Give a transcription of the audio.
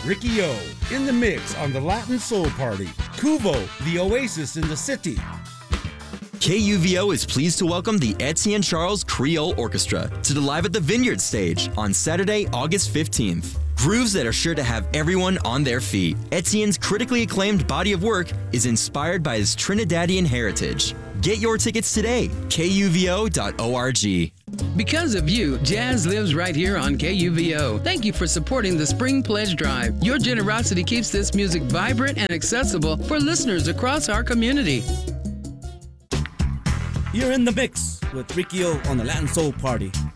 Ricky O in the mix on the Latin Soul Party. Kuvo, the oasis in the city. KUVO is pleased to welcome the Etienne Charles Creole Orchestra to the Live at the Vineyard stage on Saturday, August 15th. Grooves that are sure to have everyone on their feet. Etienne's critically acclaimed body of work is inspired by his Trinidadian heritage. Get your tickets today, kuvo.org. Because of you, jazz lives right here on KUVO. Thank you for supporting the Spring Pledge Drive. Your generosity keeps this music vibrant and accessible for listeners across our community. You're in the mix with Ricky O on the Latin Soul Party.